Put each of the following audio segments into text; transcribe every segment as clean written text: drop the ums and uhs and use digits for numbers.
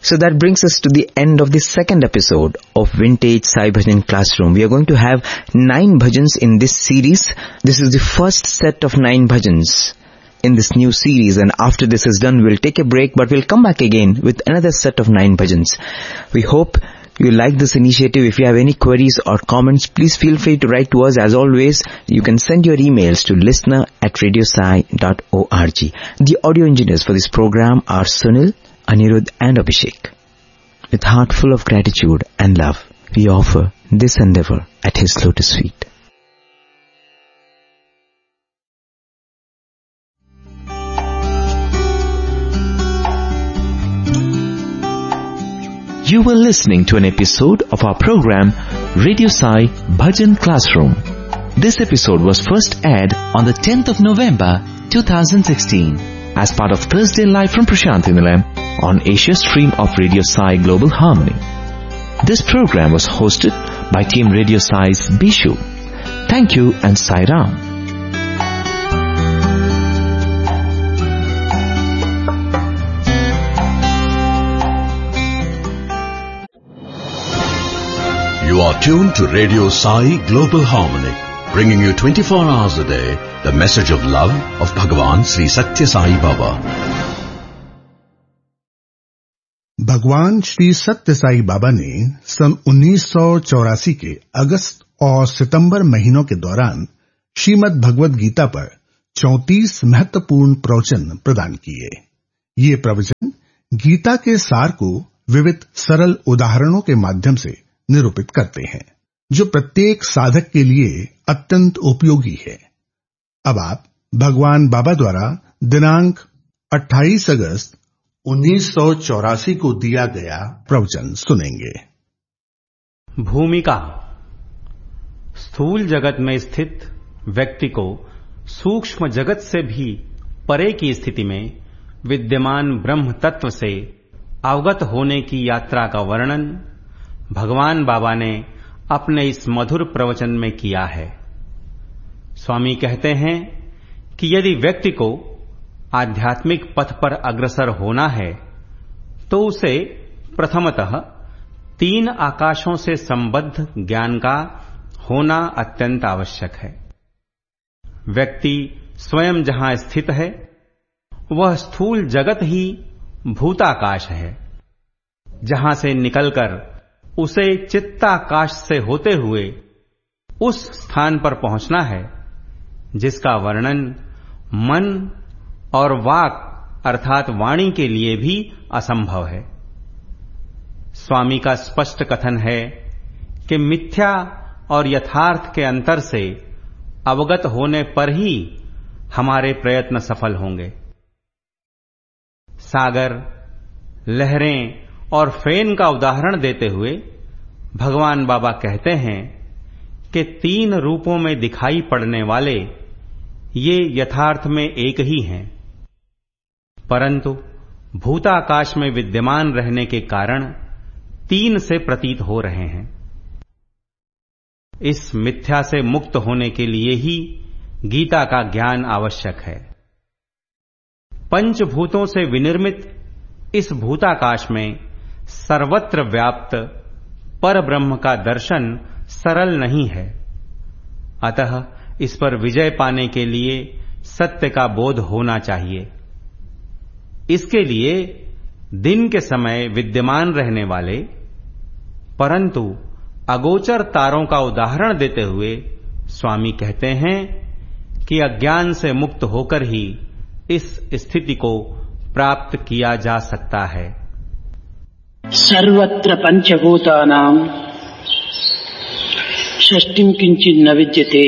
So that brings us to the end of the second episode of Vintage Sai Bhajan Classroom. We are going to have 9 bhajans in this series. This is the first set of 9 bhajans in this new series, and after this is done, we'll take a break, but we'll come back again with another set of 9 bhajans. We hope you like this initiative. If you have any queries or comments, please feel free to write to us. As always, you can send your emails to listener@radiosai.org. The audio engineers for this program are Sunil, Anirudh and Abhishek. With heart full of gratitude and love, we offer this endeavor at His lotus feet. You were listening to an episode of our program Radio Sai Bhajan Classroom. This episode was first aired on the 10th of November 2016 as part of Thursday Live from Prashanthi Nilayam on Asia Stream of Radio Sai Global Harmony. This program was hosted by Team Radio Sai's Bishu. Thank you and Sai Ram. You are tuned to Radio Sai Global Harmony, bringing you 24 hours a day the message of love of Bhagavan Sri Satya Sai Baba. भगवान श्री सत्य साई बाबा ने सन 1984 के अगस्त और सितंबर महीनों के दौरान श्रीमद् भगवद गीता पर 34 महत्वपूर्ण प्रवचन प्रदान किए। ये प्रवचन गीता के सार को विविध सरल उदाहरणों के माध्यम से निरूपित करते हैं, जो प्रत्येक साधक के लिए अत्यंत उपयोगी है। अब आप भगवान बाबा द्वारा दिनांक 28 अगस्त 1984 को दिया गया प्रवचन सुनेंगे। भूमिका। स्थूल जगत में स्थित व्यक्ति को सूक्ष्म जगत से भी परे की स्थिति में विद्यमान ब्रह्म तत्व से अवगत होने की यात्रा का वर्णन भगवान बाबा ने अपने इस मधुर प्रवचन में किया है। स्वामी कहते हैं कि यदि व्यक्ति को आध्यात्मिक पथ पर अग्रसर होना है तो उसे प्रथमतः 3 आकाशों से संबद्ध ज्ञान का होना अत्यंत आवश्यक है। व्यक्ति स्वयं जहां स्थित है वह स्थूल जगत ही भूताकाश है, जहां से निकलकर उसे चित्ताकाश से होते हुए उस स्थान पर पहुंचना है जिसका वर्णन मन और वाक अर्थात वाणी के लिए भी असंभव है। स्वामी का स्पष्ट कथन है कि मिथ्या और यथार्थ के अंतर से अवगत होने पर ही हमारे प्रयत्न सफल होंगे। सागर, लहरें और फेन का उदाहरण देते हुए भगवान बाबा कहते हैं कि 3 रूपों में दिखाई पड़ने वाले ये यथार्थ में एक ही हैं, परंतु भूताकाश में विद्यमान रहने के कारण 3 से प्रतीत हो रहे हैं। इस मिथ्या से मुक्त होने के लिए ही गीता का ज्ञान आवश्यक है। पंचभूतों से विनिर्मित इस भूताकाश में सर्वत्र व्याप्त पर ब्रह्म का दर्शन सरल नहीं है। अतः इस पर विजय पाने के लिए सत्य का बोध होना चाहिए। इसके लिए दिन के समय विद्यमान रहने वाले परंतु अगोचर तारों का उदाहरण देते हुए स्वामी कहते हैं कि अज्ञान से मुक्त होकर ही इस स्थिति को प्राप्त किया जा सकता है। सर्वत्र पंचभूतानां षष्टिं किंचित् न विद्यते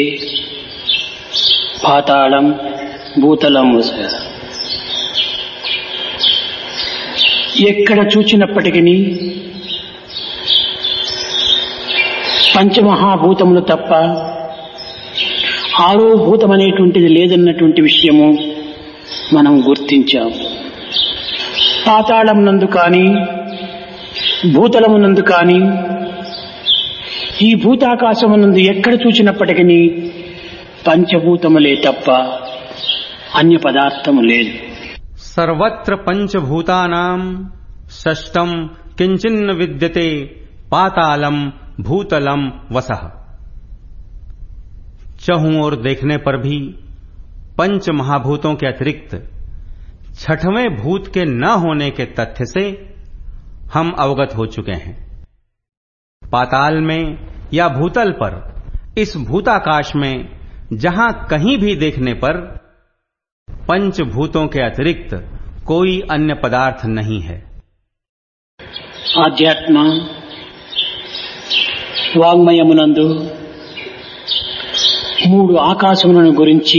पाताళం భూతలం వస। ఎక్కడ చూచినప్పటికీ పంచమహాభూతములు తప్ప ఆరో భూతమనేటువంటిది లేదన్నటువంటి విషయము మనం గుర్తించాం। పాతాళం నందు కానీ భూతలమునందు కానీ ఈ భూతాకాశమునందు ఎక్కడ చూచినప్పటికీ పంచభూతములే తప్ప అన్య పదార్థము లేదు। सर्वत्र पंचभूतानां षष्टम किंचिन्न विद्यते पातालम भूतलम वसः। चहुं ओर देखने पर भी पंच महाभूतों के अतिरिक्त छठवें भूत के न होने के तथ्य से हम अवगत हो चुके हैं। पाताल में या भूतल पर, इस भूताकाश में जहां कहीं भी देखने पर पंचभूतों के अतिरिक्त कोई अन्य पदार्थ नहीं है। ఆధ్యాత్మ వాంగ్మయమునందు మూడు ఆకాశములను గురించి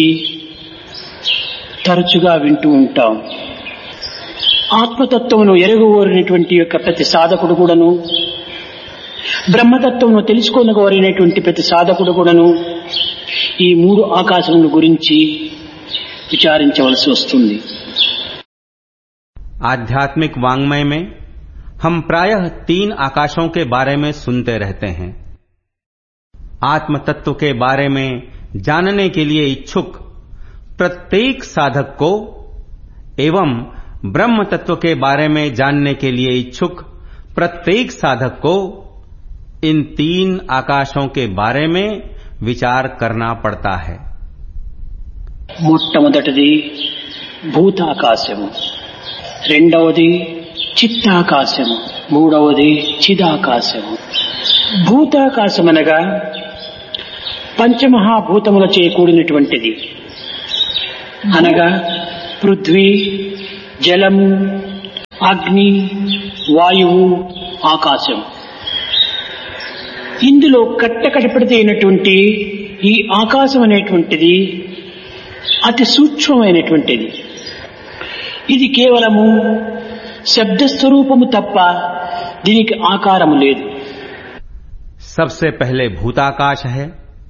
తరచుగా వింటూ ఉంటాం. ఆత్మతత్వమును ఎరుగగోరినటువంటి యొక్క ప్రతి సాధకుడు కూడాను, బ్రహ్మతత్వమును తెలుసుకోనగోరినటువంటి ప్రతి సాధకుడు కూడాను ఈ మూడు ఆకాశముల గురించి విచారించవలసి వస్తుంది. आध्यात्मिक वांग्मय में हम प्रायः 3 आकाशों के बारे में सुनते रहते हैं। आत्म तत्व के बारे में जानने के लिए इच्छुक प्रत्येक साधक को एवं ब्रह्म तत्व के बारे में जानने के लिए इच्छुक प्रत्येक साधक को इन 3 आकाशों के बारे में विचार करना पड़ता है। మొట్టమొదటిది భూతాకాశము, రెండవది చిత్తాకాశము, మూడవది చిదాకాశము. భూతాకాశమనగా పంచమహాభూతములచే కూడినటువంటిది. అనగా పృథ్వీ, జలము, అగ్ని, వాయువు, ఆకాశం. ఇందులో కట్టకడపడితేనటువంటి ఈ ఆకాశం అనేటువంటిది అతి సూక్ష్మమైనటువంటిది. ఇది కేవలము శబ్దస్వరూపము తప్ప దీనికి ఆకారము లేదు. सबसे पहले भूताकाश है,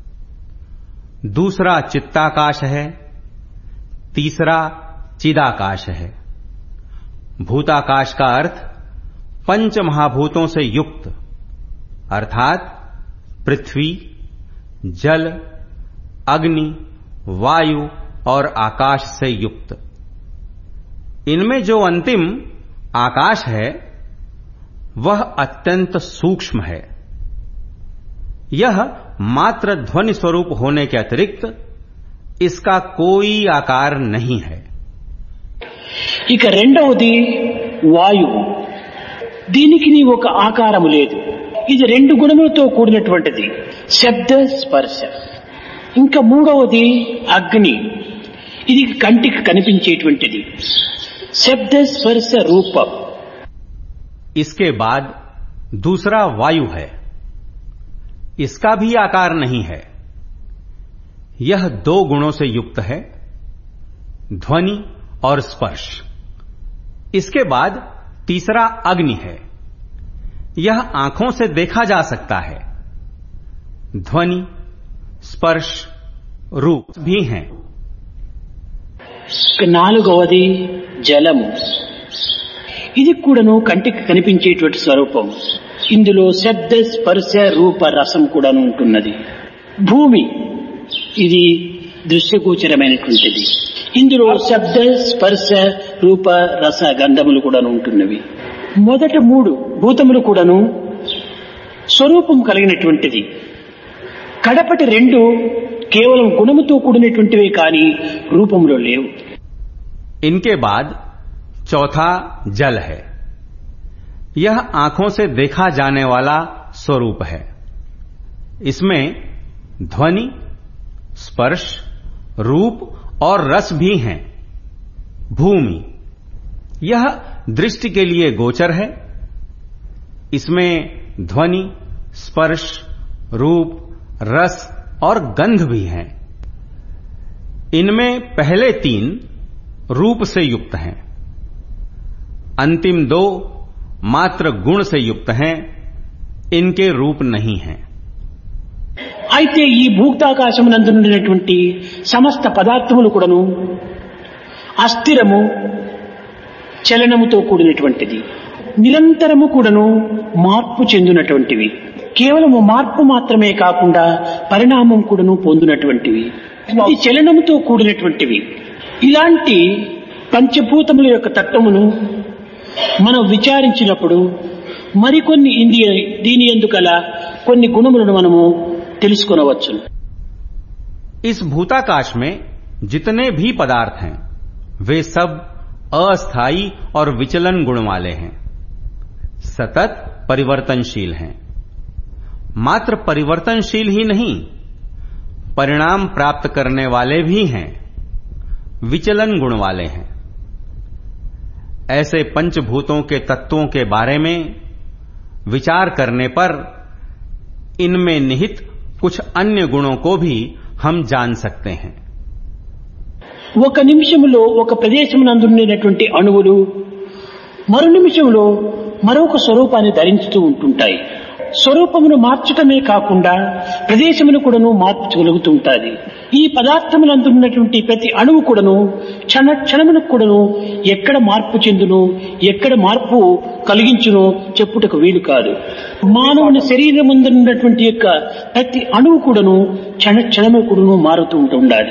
दूसरा चित्ताकाश है, तीसरा चिदाकाश है। भूताकाश का अर्थ पंच महाभूतों से युक्त अर्थात पृथ्वी, जल, अग्नि, वायु और आकाश से युक्त। इनमें जो अंतिम आकाश है वह अत्यंत सूक्ष्म है। यह मात्र ध्वनि स्वरूप होने के अतिरिक्त इसका कोई आकार नहीं है। ఇక రెండవది వాయువు. దీనికి ఒక ఆకారము లేదు. ఇది 2 గుణములతో కూడినటువంటిది, శబ్ద స్పర్శ. ఇంకా మూడవది అగ్ని. ఇది కంటికి కనిపించేటువంటిది, శబ్ద స్పర్శ రూపం. इसके बाद दूसरा वायु है, इसका भी आकार नहीं है। यह 2 गुणों से युक्त है, ध्वनि और स्पर्श। इसके बाद तीसरा अग्नि है, यह आंखों से देखा जा सकता है, ध्वनि, स्पर्श, रूप भी हैं। నాలుగవది జలము. ఇది కూడాను కంటికి కనిపించేటువంటి స్వరూపం. ఇందులో శబ్ద స్పర్శ రూప రసం కూడా ఉంటున్నది. భూమి ఇది దృశ్యగోచరమైనటువంటిది. ఇందులో శబ్ద స్పర్శ రూప రస గంధములు కూడా ఉంటున్నవి. మొదట 3 భూతములు కూడాను స్వరూపం కలిగినటువంటిది. కడపటి 2 కేవలం గుణముతో కూడినటువంటివే కానీ రూపంలో లేవు. इनके बाद चौथा जल है, यह आंखों से देखा जाने वाला स्वरूप है। इसमें ध्वनि, स्पर्श, रूप और रस भी हैं। भूमि यह दृष्टि के लिए गोचर है, इसमें ध्वनि, स्पर्श, रूप, रस और गंध भी हैं। इनमें पहले 3 रूप से युक्त हैं, अंतिम 2 मात्र गुण से युक्त हैं, इनके रूप नहीं हैं। అయితే ఈ భూతాకాశమునందు ఉన్నటువంటి సమస్త పదార్థములు కూడాను అస్థిరము, చలనముతో కూడినటువంటిది. నిరంతరము కూడాను మార్పు చెందినటువంటివి. కేవలము మార్పు మాత్రమే కాకుండా పరిణామం కూడాను పొందినటువంటివి. ఇది చలనముతో కూడినటువంటివి. ఇలాంటి పంచభూతముల యొక్క తత్వమును మనం విచారించినప్పుడు మరికొన్ని దీని ఎందుకల కొన్ని గుణములను మనము తెలుసుకొనవచ్చు. इस भूताकाश में जितने भी पदार्थ हैं वे सब अस्थायी और विचलन गुण वाले हैं, सतत परिवर्तनशील हैं. मात्र परिवर्तनशील ही नहीं, परिणाम प्राप्त करने वाले भी हैं, विचलन गुण वाले हैं. ऐसे पंचभूतों के तत्वों के बारे में विचार करने पर इनमें निहित कुछ अन्य गुणों को भी हम जान सकते हैं. ఒక నిమిషంలో ఒక ప్రదేశమునందున్నటువంటి అణువులు మరో నిమిషంలో మరొక స్వరూపాన్ని ధరించుతూ ఉంటుంటాయి. స్వరూపమును మార్చటమే కాకుండా ప్రదేశమును కూడాను మార్చగలుగుతూ ఉంటుంది. ఈ పదార్థములందున్నటువంటి ప్రతి అణువు కూడాను క్షణమునకు కూడాను ఎక్కడ మార్పు చెందును, ఎక్కడ మార్పు కలిగించును చెప్పుటకు వీలు కాదు. మానవుని శరీరం ముందున్నటువంటి యొక్క ప్రతి అణువు కూడాను క్షణము కూడాను మారుతూ ఉండాలి.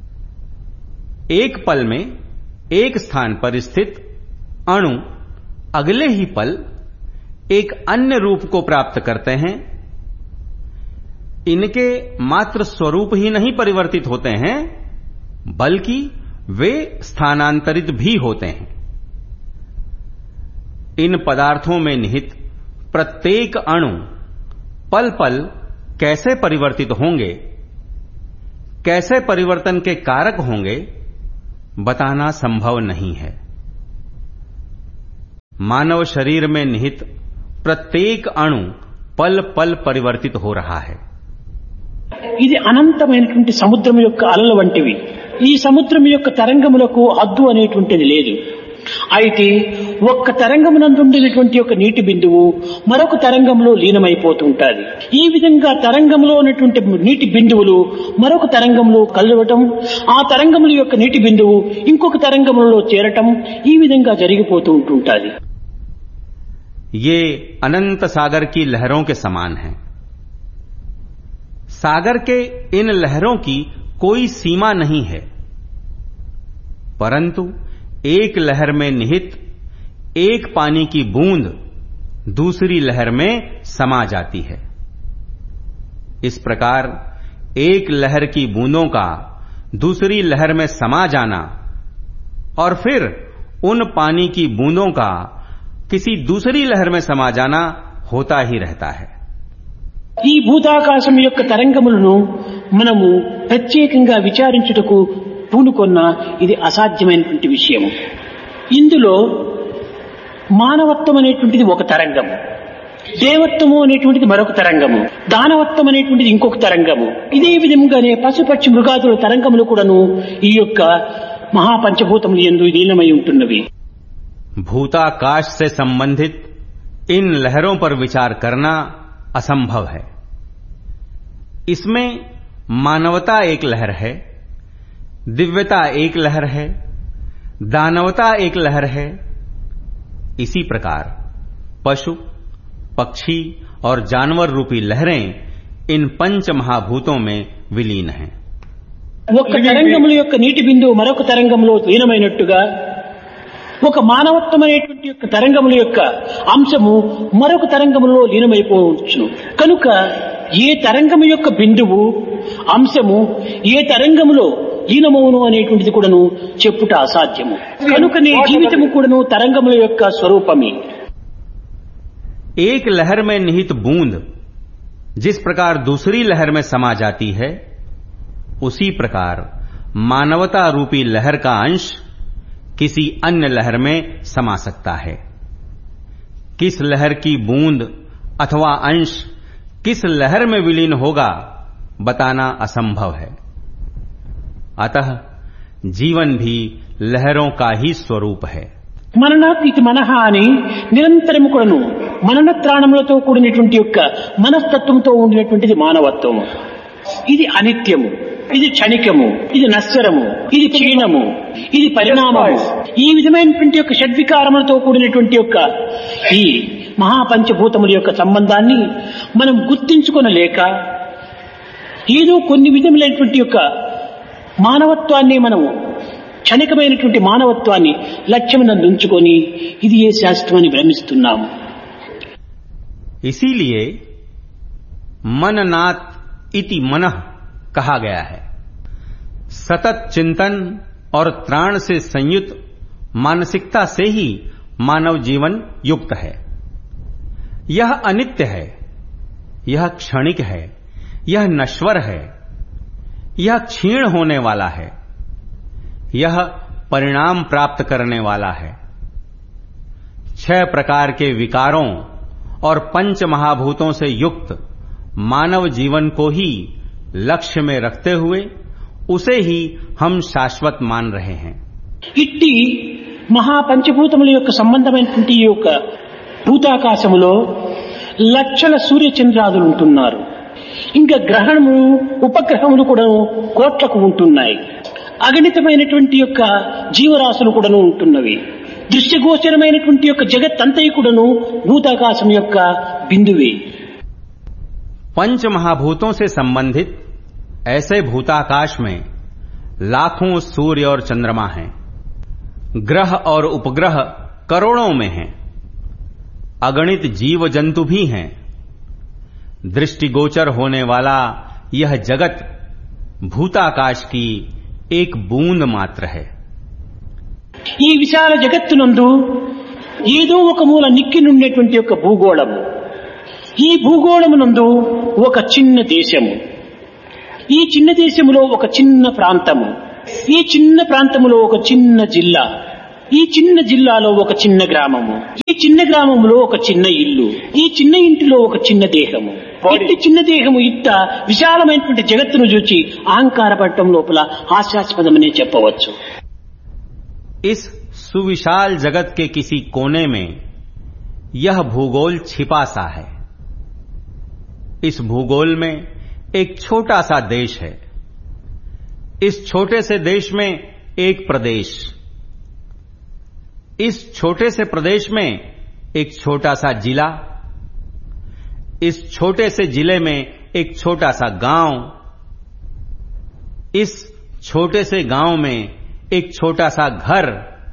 एक पल में एक स्थान पर स्थित अणु अगले ही पल एक अन्य रूप को प्राप्त करते हैं. इनके मात्र स्वरूप ही नहीं परिवर्तित होते हैं, बल्कि वे स्थानांतरित भी होते हैं. इन पदार्थों में निहित प्रत्येक अणु पल पल कैसे परिवर्तित होंगे, कैसे परिवर्तन के कारक होंगे, बताना संभव नहीं है. मानव शरीर में निहित प्रत्येक अणु पल पल परिवर्तित हो रहा है. ఇది అనంతమైనటువంటి సముద్రం యొక్క అలల వంటివి. ఈ సముద్రం యొక్క తరంగములకు హద్దు అనేటువంటిది లేదు. అయితే ఒక్క తరంగమునందుండేటువంటి ఒక నీటి బిందువు మరొక తరంగంలో లీనమైపోతూ ఉంటుంది. ఈ విధంగా తరంగంలో ఉన్నటువంటి నీటి బిందువులు మరొక తరంగంలో కలవటం, ఆ తరంగముల యొక్క నీటి బిందువు ఇంకొక తరంగంలో చేరటం, ఈ విధంగా జరిగిపోతూ ఉంటుంటుంది. ये अनंत सागर की लहरों के समान है. सागर के इन लहरों की कोई सीमा नहीं है, परंतु एक लहर में निहित एक पानी की बूंद दूसरी लहर में समा जाती है. इस प्रकार एक लहर की बूंदों का दूसरी लहर में समा जाना और फिर उन पानी की बूंदों का किसी दूसरी लहर में समा जाना होता ही रहता है. ఈ భూతాకాశం యొక్క తరంగములను మనము ప్రత్యేకంగా విచారించుటకు పూనుకొన్న ఇది అసాధ్యమైనటువంటి విషయం. ఇందులో మానవత్వం అనేటువంటిది ఒక తరంగము, దేవత్వము అనేటువంటిది మరొక తరంగము, దానవత్వం అనేటువంటిది ఇంకొక తరంగము. ఇదే విధంగానే పశుపక్షి మృగాదుల తరంగములు కూడాను ఈ యొక్క మహాపంచభూతములు యందు లీనమై ఉంటున్నవి. भूताकाश से संबंधित इन लहरों पर विचार करना असंभव है. इसमें मानवता एक लहर है, दिव्यता एक लहर है, दानवता एक लहर है. इसी प्रकार पशु, पक्षी और जानवर रूपी लहरें इन पंच महाभूतों में विलीन हैं. ఒక తరంగముల యొక్క నీటి బిందువు మరొక తరంగంలో లీనమైనట్టుగా ఒక మానవత్వం అనేటువంటి యొక్క తరంగముల యొక్క అంశము మరొక తరంగములో లీనమైపోవచ్చును. కనుక ఏ తరంగము యొక్క బిందువు అంశము ఏ తరంగములో లీనమవును అనేటువంటిది కూడాను చెప్పుట అసాధ్యము. కనుకనే జీవితము కూడాను తరంగముల యొక్క స్వరూపమే. एक लहर में निहित बूंद जिस प्रकार दूसरी लहर में समा जाती है, उसी प्रकार मानवता रूपी लहर का अंश किसी अन्य लहर में समा सकता है. किस लहर की बूंद अथवा अंश किस लहर में विलीन होगा बताना असंभव है. अतः जीवन भी लहरों का ही स्वरूप है. మననాతీతి మనహ అని నిరంతరము కూడాను మననత్రాణములతో కూడినటువంటి యొక్క మనస్తత్వంతో ఉండినటువంటిది మానవత్వము. ఇది అనిత్యము, ఇది క్షణికము, ఇది నశ్వరము, ఇది క్షీణము, ఇది పరిణామము. ఈ విధమైనటువంటి యొక్క షడ్వికారములతో కూడినటువంటి యొక్క ఈ మహాపంచభూతముల యొక్క సంబంధాన్ని మనం గుర్తించుకొనలేక ఏదో కొన్ని విధములైనటువంటి యొక్క మానవత్వాన్ని మనము క్షణికమైనటువంటి మానవత్వాన్ని లక్ష్యమునందు ఉంచుకొని ఇది ఏ శాస్త్రమని భ్రమిస్తున్నాము. इसीलिए मननात् इति मनः कहा गया है. सतत चिंतन और त्राण से संयुक्त मानसिकता से ही मानव जीवन युक्त है. यह अनित्य है, यह क्षणिक है, यह नश्वर है, यह क्षीण होने वाला है, यह परिणाम प्राप्त करने वाला है. 6 प्रकार के विकारों और 5 महाभूतों से युक्त मानव जीवन को ही लक्ष्य में रखते हुए उसे ही हम शाश्वत मान रहे हैं. ఇట్టి మహాపంచభూతముల యొక్క సంబంధమైనటువంటి ఈ యొక్క భూతాకాశములో లక్షల సూర్యచంద్రాదులు ఉంటున్నారు. ఇంకా గ్రహణములు ఉపగ్రహములు కూడా కోట్లకు ఉంటున్నాయి. అగణితమైనటువంటి యొక్క జీవరాశులు కూడాను ఉంటున్నవి. దృశ్యగోచరమైనటువంటి యొక్క జగత్తంతయు కూడాను భూతాకాశం యొక్క బిందువే. पंच महाभूतों से संबंधित ऐसे भूताकाश में लाखों सूर्य और चंद्रमा हैं. ग्रह और उपग्रह करोड़ों में हैं. अगणित जीव जंतु भी हैं. दृष्टिगोचर होने वाला यह जगत भूताकाश की एक बूंद मात्र है. ఈ విశాల జగత్తునందు ఏదో ఒక మూల నిక్కి నుండేటువంటి యొక్క భూగోళము, ఈ భూగోళమునందు ఒక చిన్న దేశము, ఈ చిన్న దేశములో ఒక చిన్న ప్రాంతము, ఈ చిన్న ప్రాంతములో ఒక చిన్న జిల్లా, ఈ చిన్న జిల్లాలో ఒక చిన్న గ్రామము, ఈ చిన్న గ్రామములో ఒక చిన్న ఇల్లు, ఈ చిన్న ఇంటిలో ఒక చిన్న దేహము. ఇట్టి చిన్న దేహము ఇట్ట విశాలమైనటువంటి జగత్తును చూచి అహంకారపడటం లోపల హాస్యాస్పదమనే చెప్పవచ్చు. इस सुविशाल जगत के किसी कोने में यह भूगोल छिपा सा है. इस भूगोल में एक छोटा सा देश है. इस छोटे से देश में एक प्रदेश, इस छोटे से प्रदेश में एक छोटा सा जिला, इस छोटे से जिले में एक छोटा सा गांव, इस छोटे से गांव में एक छोटा सा घर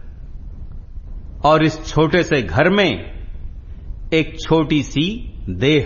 और इस छोटे से घर में एक छोटी सी देह.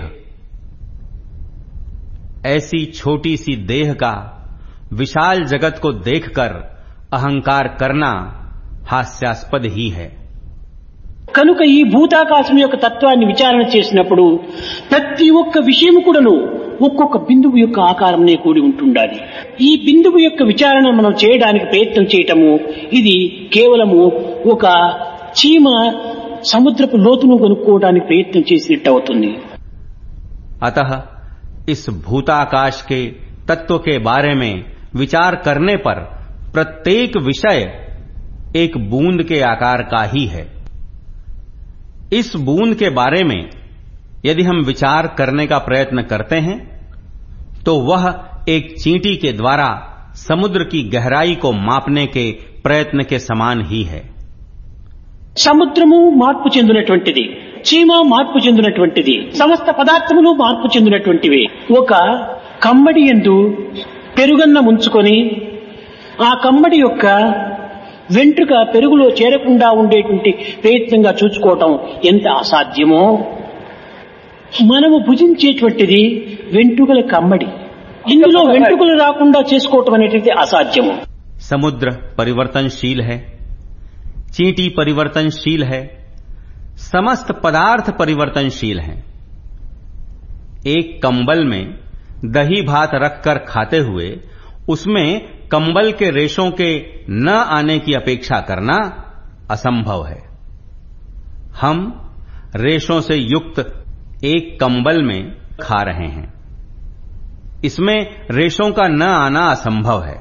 ऐसी छोटी सी देह का विशाल जगत को देखकर अहंकार करना हास्यास्पद ही है. కనుక ఈ భూతాకాశం యొక్క తత్వాన్ని విచారణ చేసినప్పుడు ప్రతి ఒక్క విషయం కూడాను ఒక్కొక్క బిందువు యొక్క ఆకారంనే కూడి ఉంటుండాలి. ఈ బిందువు యొక్క విచారణ మనం చేయడానికి ప్రయత్నం చేయటము ఇది కేవలము ఒక చీమ సముద్రపు లోతును కనుక్కోవడానికి ప్రయత్నం చేసినట్టు అవుతుంది. अतः इस भूताकाश के तत्व के बारे में विचार करने पर प्रत्येक विषय एक बूंद के आकार का ही है. इस बूंद के बारे में यदि हम विचार करने का प्रयत्न करते हैं तो वह एक चींटी के द्वारा समुद्र की गहराई को मापने के प्रयत्न के समान ही है. సముద్రము మార్పు చెందినటువంటిది, చీమ మార్పు చెందినటువంటిది, సమస్త పదార్థములు మార్పు చెందినటువంటివి. ఒక కమ్మడి యందు పెరుగన్న ముంచుకొని ఆ కమ్మడి యొక్క వెంట్రుక పెరుగులో చేరకుండా ఉండేటువంటి ప్రయత్నంగా చూసుకోవటం ఎంత అసాధ్యమో, మనము భుజించేటువంటిది వెంట్రుకల కమ్మడి, ఇందులో వెంట్రుకలు రాకుండా చేసుకోవటం అనేటువంటి అసాధ్యము. समुद्र परिवर्तनशील है, चींटी परिवर्तनशील है, समस्त पदार्थ परिवर्तनशील हैं. एक कंबल में दही भात रखकर खाते हुए उसमें कंबल के रेशों के न आने की अपेक्षा करना असंभव है. हम रेशों से युक्त एक कंबल में खा रहे हैं, इसमें रेशों का न आना असंभव है.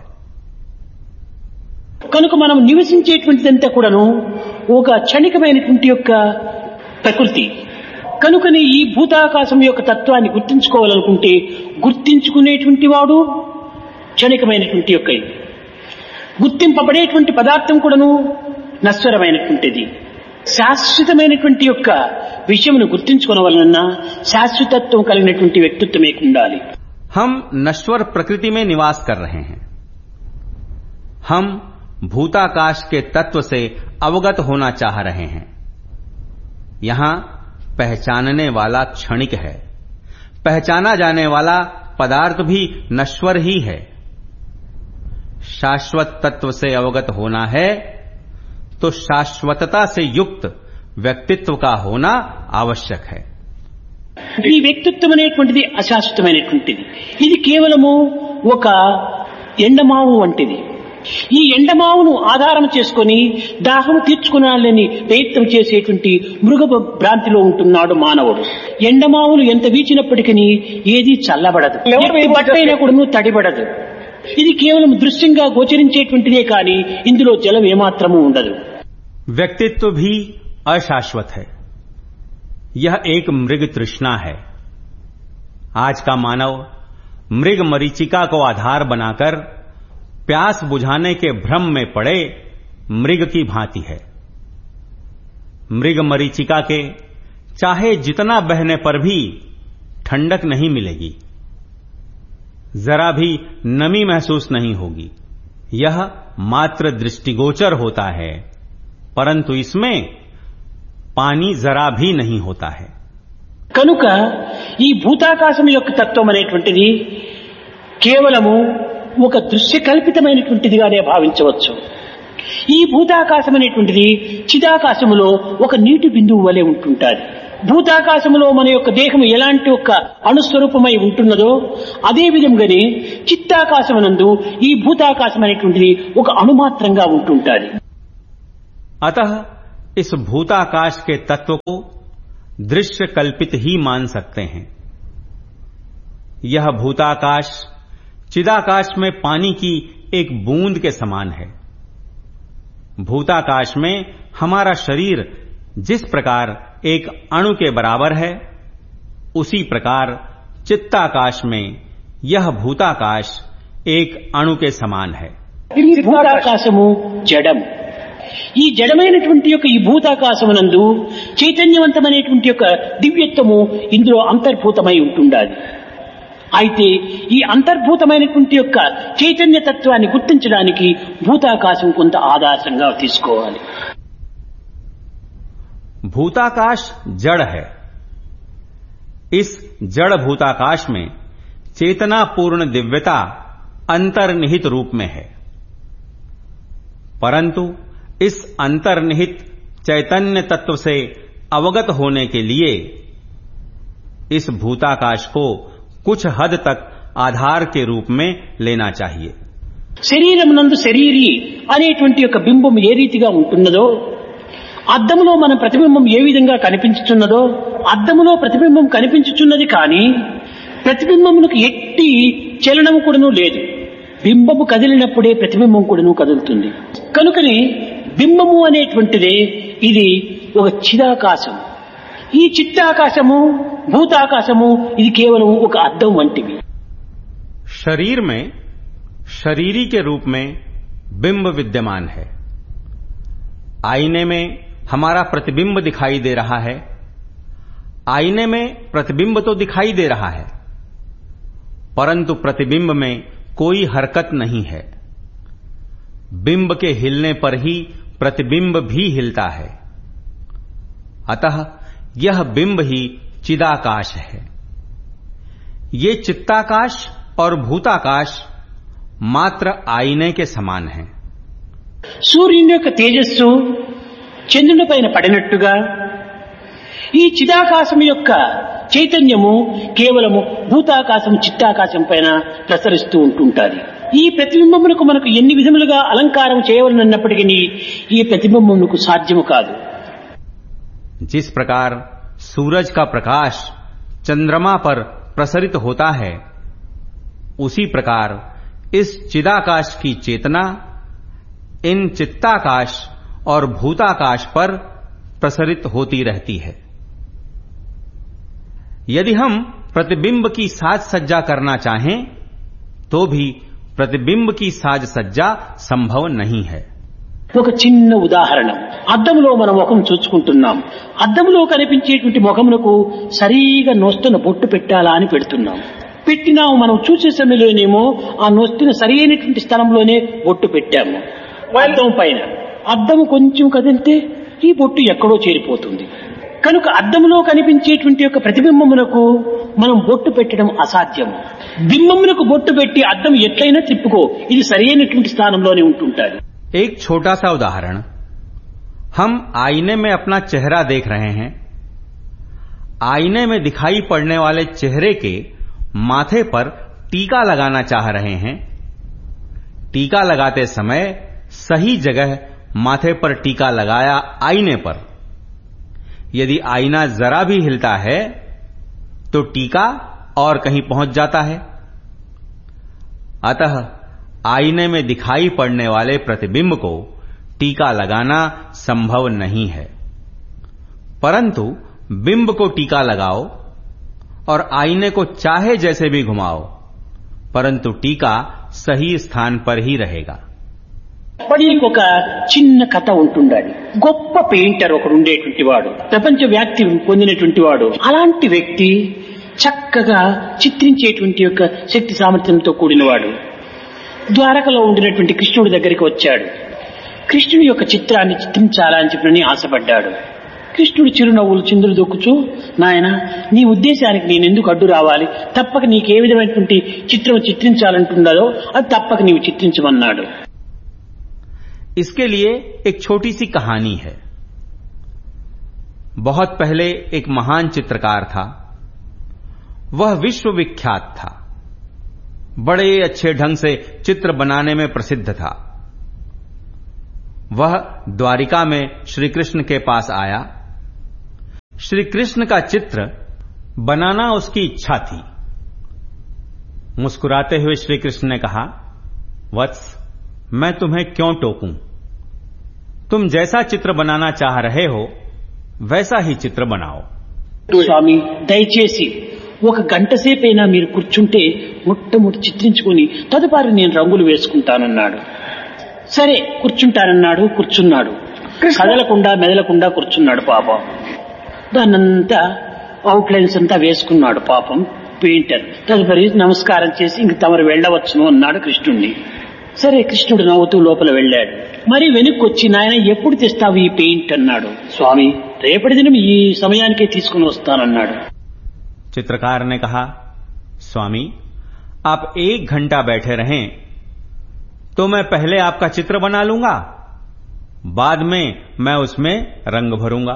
కనుక మనం నివసించేటువంటిదంతా కూడాను ఒక క్షణికమైనటువంటి యొక్క ప్రకృతి. కనుకనే ఈ భూతాకాశం యొక్క తత్వాన్ని గుర్తించుకోవాలనుకుంటే గుర్తించుకునేటువంటి వాడు క్షణికమైనటువంటి యొక్క గుర్తింపబడేటువంటి పదార్థం కూడాను నశ్వరమైనటువంటిది. శాశ్వతమైనటువంటి యొక్క విషయమును గుర్తించుకోవాలన్నా శాశ్వతత్వం కలిగినటువంటి వ్యక్తిత్వమే ఉండాలి. हम नश्वर प्रकृति में निवास कर रहे हैं. हम भूताकाश के तत्व से अवगत होना चाह रहे हैं। यहां पहचानने वाला क्षणिक है, पहचाना जाने वाला पदार्थ भी नश्वर ही है। शाश्वत तत्व से अवगत होना है तो शाश्वतता से युक्त व्यक्तित्व का होना आवश्यक है। ఈ వ్యక్తిత్వం అనేటువంటిది అశాశ్వతమైనటువంటిది. ఇది కేవలము ఒక ఎండమావు వంటిది. ఈ ఎండమావును ఆధారం చేసుకొని దాహం తీర్చుకునాలని ప్రయత్నం చేసేటువంటి మృగ భ్రాంతిలో ఉంటున్నాడు మానవుడు. ఎండమావులు ఎంత వీచినప్పటికీ ఏది చల్లబడదు, బట్టైనా కూడా తడిబడదు. ఇది కేవలం దృశ్యంగా గోచరించేటువంటిదే కానీ ఇందులో జలం ఏమాత్రము ఉండదు. व्यक्तित्व भी अशाश्वत है। यह एक मृग तृष्णा है। आज का मानव मृग मरीचिका को आधार बनाकर प्यास बुझाने के भ्रम में पड़े मृग की भांति है। मृग मरीचिका के चाहे जितना बहने पर भी ठंडक नहीं मिलेगी, जरा भी नमी महसूस नहीं होगी। यह मात्र दृष्टिगोचर होता है, परंतु इसमें पानी जरा भी नहीं होता है। కనుక ఈ భూతాకాశం యొక్క తత్వం అనేటువంటిది కేవలము ఒక దృశ్య కల్పితమైనటువంటిదిగానే భావించవచ్చు. ఈ భూతాకాశం అనేటువంటిది చిదాకాశములో ఒక నీటి బిందువు వలె ఉంటుంటుంది. భూతాకాశములో మన యొక్క దేహం ఎలాంటి ఒక అణుస్వరూపమై ఉంటున్నదో అదే విధంగానే చిత్తాకాశమునందు ఈ భూతాకాశం అనేటువంటిది ఒక అణుమాత్రంగా ఉంటుంటుంది. अतः इस भूताकाश के तत्व को दृश्य कल्पित ही मान सकते हैं। यह भूताकाश चिदाकाश में पानी की एक बूंद के समान है। भूताकाश में हमारा शरीर जिस प्रकार एक अणु के बराबर है, उसी प्रकार चित्ताकाश में यह भूताकाश एक अणु के समान है। భూతాకాశము జడం. ఈ జడమైనటువంటి యొక్క ఈ భూతాకాశమునందు చైతన్యవంతమైనటువంటి యొక్క దివ్యత్వము ఇందులో అంతర్భూతమై ఉంటుండాలి. అయితే ఈ అంతర్భూతమైనటువంటి యొక్క చైతన్య తత్వాన్ని గుర్తించడానికి భూతాకాశం కొంత ఆదర్శంగా తీసుకోవాలి. भूताकाश जड़ है। इस जड़ भूताकाश में चेतनापूर्ण दिव्यता अंतर्निहित रूप में है, परंतु इस अंतर्निहित चैतन्य तत्व से अवगत होने के लिए इस भूताकाश को कुछ हद तक आधार के रूप में लेना चाहिए। శరీరమునందు శరీరి అనేటువంటి యొక్క బింబం ఏ రీతిగా ఉంటున్నదో, అద్దములో మన ప్రతిబింబం ఏ విధంగా కనిపించుచున్నదో, అద్దములో ప్రతిబింబం కనిపించుచున్నది కానీ ప్రతిబింబమునకు ఎట్టి చలనము కూడాను లేదు. బింబము కదిలినప్పుడే ప్రతిబింబం కూడాను కదులుతుంది. కనుకని బింబము అనేటువంటిదే ఇది ఒక చిదాకాశం. ఈ చిత్తాకాశము భూతాకాశము ఇది కేవలం ఒక అద్దం వంటివి. शरीर में शरीरी के रूप में बिंब विद्यमान है। आईने में हमारा प्रतिबिंब दिखाई दे रहा है। आईने में प्रतिबिंब तो दिखाई दे रहा है, परंतु प्रतिबिंब में कोई हरकत नहीं है। बिंब के हिलने पर ही प्रतिबिंब भी हिलता है। अतः यह बिंब ही चिदाकाश है। ये चित्ताकाश और भूताकाश मात्र आईने के समान है। సూర్యుని యొక్క తేజస్సు చంద్రుని పైన పడినట్టుగా ఈ చిదాకాశం యొక్క చైతన్యము కేవలము భూతాకాశం చిత్తాకాశం పైన ప్రసరిస్తూ ఉంటుంటారు. ఈ ప్రతిబింబమునకు మనకు ఎన్ని విధములుగా అలంకారం చేయవలనన్నప్పటికీ ఈ ప్రతిబింబమునకు సాధ్యము కాదు. जिस प्रकार सूरज का प्रकाश चंद्रमा पर प्रसरित होता है, उसी प्रकार इस चिदाकाश की चेतना इन चित्ताकाश और भूताकाश पर प्रसरित होती रहती है। यदि हम प्रतिबिंब की साज सज्जा करना चाहें तो भी प्रतिबिंब की साज सज्जा संभव नहीं है। ఒక చిన్న ఉదాహరణ, అద్దంలో మనం ముఖం చూసుకుంటున్నాం. అద్దంలో కనిపించేటువంటి ముఖమునకు సరిగా నొస్తున్న బొట్టు పెట్టాలా అని పెడుతున్నాం. పెట్టినాము, మనం చూసే సమయంలోనేమో ఆ నొస్తున్న సరైనటువంటి స్థలంలోనే బొట్టు పెట్టాము. అద్దం పైన అద్దం కొంచెం కదిలితే ఈ బొట్టు ఎక్కడో చేరిపోతుంది. కనుక అద్దంలో కనిపించేటువంటి యొక్క ప్రతిబింబమునకు మనం బొట్టు పెట్టడం అసాధ్యం. బింబమునకు బొట్టు పెట్టి అద్దం ఎట్లయినా తిప్పుకో, ఇది సరైనటువంటి స్థానంలోనే ఉంటుంటారు. एक छोटा सा उदाहरण, हम आईने में अपना चेहरा देख रहे हैं. आईने में दिखाई पड़ने वाले चेहरे के माथे पर टीका लगाना चाह रहे हैं. टीका लगाते समय सही जगह माथे पर टीका लगाया आईने पर. यदि आईना जरा भी हिलता है तो टीका और कहीं पहुंच जाता है. अतः आईने में दिखाई पड़ने वाले प्रतिबिंब को टीका लगाना संभव नहीं है. परंतु बिंब को टीका लगाओ और आईने को चाहे जैसे भी घुमाओ, परंतु टीका सही स्थान पर ही रहेगा. దీనికి ఒక చిన్న కథ ఉంటుండాలి. గొప్ప పెయింటర్ ఒకడు ఉండేటువంటి వాడు, ప్రపంచ వ్యాప్తి పొందినటువంటి వాడు. అలాంటి వ్యక్తి చక్కగా చిత్రించేటువంటి యొక్క శక్తి సామర్థ్యంతో కూడినవాడు. ద్వారకలో ఉండినటువంటి కృష్ణుడి దగ్గరికి వచ్చాడు. కృష్ణుడి యొక్క చిత్రాన్ని చిత్రించాలని చెప్పని ఆశపడ్డాడు. కృష్ణుడు చిరునవ్వులు చిందులు దొక్కుచూ, నాయన నీ ఉద్దేశానికి నేను ఎందుకు అడ్డు రావాలి, తప్పక నీకే విధమైనటువంటి చిత్రం చిత్రించాలంటున్నదో అది తప్పక నీవు చిత్రించమన్నాడు. इसके लिए एक छोटी सी कहानी है. बहुत पहले एक महान चित्रकार था. वह विश्वविख्यात था. बड़े अच्छे ढंग से चित्र बनाने में प्रसिद्ध था. वह द्वारिका में श्री कृष्ण के पास आया. श्री कृष्ण का चित्र बनाना उसकी इच्छा थी. मुस्कुराते हुए श्री कृष्ण ने कहा, वत्स, मैं तुम्हें क्यों टोकूं? तुम जैसा चित्र बनाना चाह रहे हो वैसा ही चित्र बनाओ. స్వామి, దయచేసి ఒక గంట సేపైనా మీరు కూర్చుంటే మొట్టమొదటి చిత్రించుకుని తదుపరి నేను రంగులు వేసుకుంటానన్నాడు. సరే కూర్చుంటానన్నాడు. కూర్చున్నాడు. కదలకుండా మెదలకుండా కూర్చున్నాడు. పాపం దాన్నంతా అవుట్లైన్స్ అంతా వేసుకున్నాడు పాపం పెయింటర్. తదుపరి నమస్కారం చేసి ఇంక తమరు వెళ్ళవచ్చును అన్నాడు కృష్ణుణ్ణి. సరే కృష్ణుడు నవ్వుతూ లోపల వెళ్ళాడు. మరి వెనక్కి వచ్చి, నాయన ఎప్పుడు తెస్తావు ఈ పెయింట్ అన్నాడు. స్వామి, రేపటి దినం ఈ సమయానికే తీసుకుని వస్తానన్నాడు. चित्रकार ने कहा, स्वामी आप 1 घंटा बैठे रहें तो मैं पहले आपका चित्र बना लूंगा, बाद में मैं उसमें रंग भरूंगा.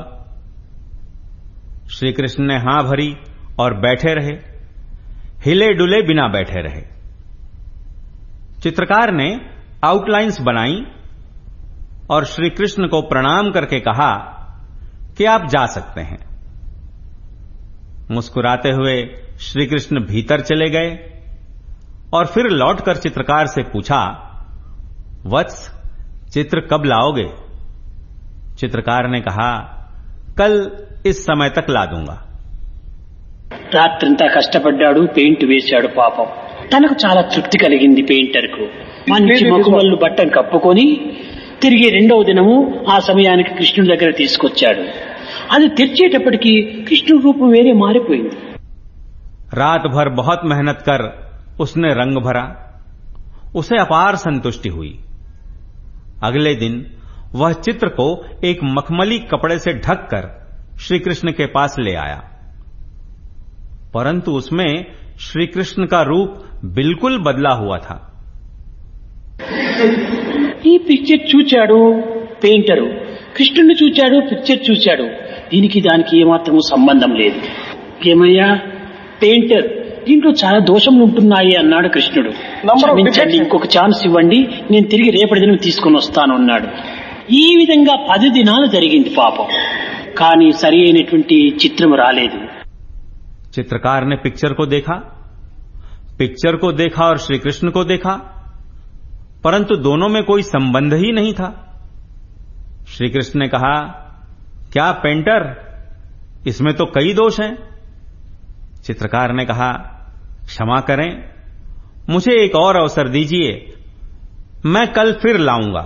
श्री कृष्ण ने हां भरी और बैठे रहे. हिले डुले बिना बैठे रहे. चित्रकार ने आउटलाइंस बनाई और श्री कृष्ण को प्रणाम करके कहा कि आप जा सकते हैं. मुस्कुराते हुए श्री कृष्ण भीतर चले गए और फिर लौटकर चित्रकार से पूछा, वत्स, चित्र कब लाओगे? चित्रकार ने कहा, कल इस समय तक ला दूंगा. రాత్రంతా కష్టపడ్డాడు. పెయింట్ వేశాడు. పాపం తనకు చాలా తృప్తి కలిగింది. పెయింటర్ కు మంచి మగుమల్లు బట్టను కప్పుకొని తిరిగి రెండవ దినము ఆ సమయానికి కృష్ణుడి దగ్గర తీసుకొచ్చాడు. అది తెచ్చేటప్పటికి కృష్ణుడి రూపం వేరే మారిపోయింది. रात भर बहुत मेहनत कर उसने रंग भरा. उसे अपार संतुष्टि हुई. अगले दिन वह चित्र को एक मखमली कपड़े से ढककर श्री कृष्ण के पास ले आया. परंतु उसमें श्री कृष्ण का रूप बिल्कुल बदला हुआ था. ఈ పిక్చర్ చూచాడు పెయింటరు, కృష్ణుడిని చూచాడు, పిక్చర్ చూచాడు. దీనికి దానికి ఏమాత్రము సంబంధం లేదు. ఏమయ్యా పెయింటర్, దీంట్లో చాలా దోషములు ఉంటున్నాయి అన్నాడు కృష్ణుడు. క్షమించండి, ఇంకొక ఛాన్స్ ఇవ్వండి, నేను తిరిగి రేపటి దినం తీసుకుని వస్తాను అన్నాడు. ఈ విధంగా 10 దినాలు జరిగింది పాపం. కానీ సరి అయినటువంటి చిత్రం రాలేదు. चित्रकार ने पिक्चर को देखा और श्री कृष्ण को देखा, परंतु दोनों में कोई संबंध ही नहीं था. श्री कृष्ण ने कहा, क्या पेंटर, इसमें तो कई दोष हैं. चित्रकार ने कहा, क्षमा करें, मुझे एक और अवसर दीजिए, मैं कल फिर लाऊंगा.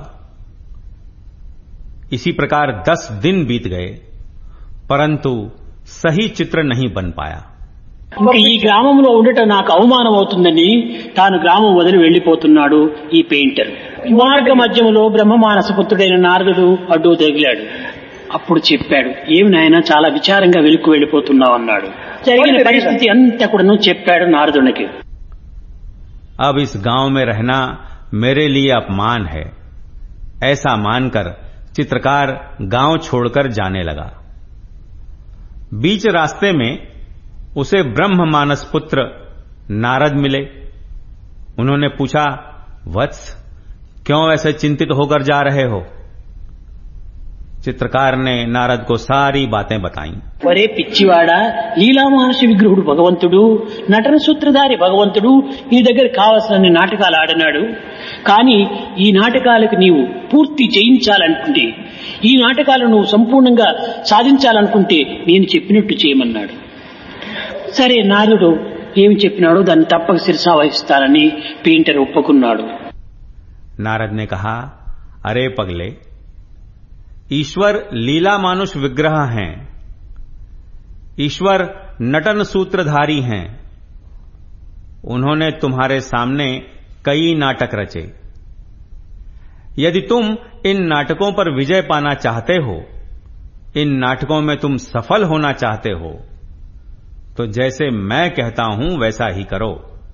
इसी प्रकार 10 दिन बीत गए, परंतु सही चित्र नहीं बन पाया. ఇంకా ఈ గ్రామంలో ఉండటం నాకు అవమానం అవుతుందని తాను గ్రామం వదిలి వెళ్లిపోతున్నాడు ఈ పెయింటర్. మార్గ మధ్యంలో బ్రహ్మమానస పుత్రుడైన నారదుడు అడ్డు తగిలాడు. అప్పుడు చెప్పాడు, ఏమి నాయన చాలా విచారంగా వెలుక్కు వెళ్లిపోతున్నావు అన్నాడు. జరిగిన పరిస్థితి అంతా కూడా చెప్పాడు నారదునికి. अब इस गांव में रहना मेरे लिए अपमान है, ऐसा मानकर चित्रकार गांव छोड़कर जाने लगा. बीच रास्ते में उसे ब्रह्म मानस पुत्र नारद मिले. उन्होंने पूछा, वत्स, क्यों ऐसे चिंतित होकर जा रहे हो? चित्रकार ने नारद को सारी बातें बताई. ఒరే పిచ్చివాడా, లీలా మహర్షి విగ్రహుడు భగవంతుడు, నటన సూత్రధారి భగవంతుడు నీ దగ్గర కావలసిన నాటకాలు ఆడినాడు. కానీ ఈ నాటకాలకు నీవు పూర్తి చేయించాలనుకుంటే, ఈ నాటకాలను నువ్వు సంపూర్ణంగా సాధించాలనుకుంటే నేను చెప్పినట్టు చేయమన్నాడు. సరే, నారదుడు ఏమి చెప్పినాడో దాన్ని తప్పక శిరసా వహిస్తానని పెయింటర్ ఒప్పుకున్నాడు. नारद ने कहा, अरे पगले, ईश्वर लीला मानुष विग्रह हैं, ईश्वर नटन सूत्रधारी हैं. उन्होंने तुम्हारे सामने कई नाटक रचे. यदि तुम इन नाटकों पर विजय पाना चाहते हो, इन नाटकों में तुम सफल होना चाहते हो, तो जैसे मैं कहता हूं वैसा ही करो.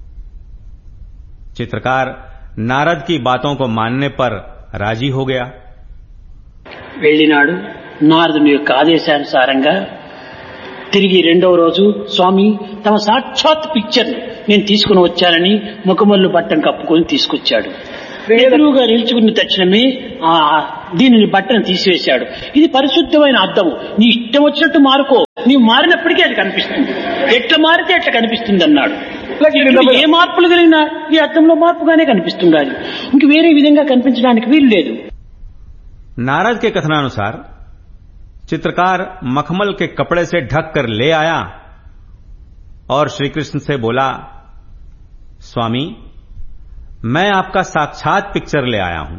चित्रकार नारद की बातों को मानने पर राजी हो गया. వెళ్ళినాడు. నారదుని యొక్క ఆదేశానుసారంగా తిరిగి రెండవ రోజు స్వామి తమ సాక్షాత్ పిక్చర్ నేను తీసుకుని వచ్చానని ముఖమల్లు బట్టను కప్పుకొని తీసుకొచ్చాడు. ఎదురుగా నిల్చుకున్న తక్షణమే దీనిని బట్టను తీసివేశాడు. ఇది పరిశుద్ధమైన అద్దము, నీ ఇష్టం వచ్చినట్టు మారుకో, నీవు మారినప్పటికీ అది కనిపిస్తుంది, ఎట్లా మారితే ఎట్లా కనిపిస్తుంది అన్నాడు. ఏ మార్పులు కలిగినా ఈ అద్దంలో మార్పుగానే కనిపిస్తుండాలి, ఇంక వేరే విధంగా కనిపించడానికి వీలు లేదు. नारद के कथनानुसार चित्रकार मखमल के कपड़े से ढक कर ले आया और श्री कृष्ण से बोला, स्वामी, मैं आपका साक्षात पिक्चर ले आया हूं.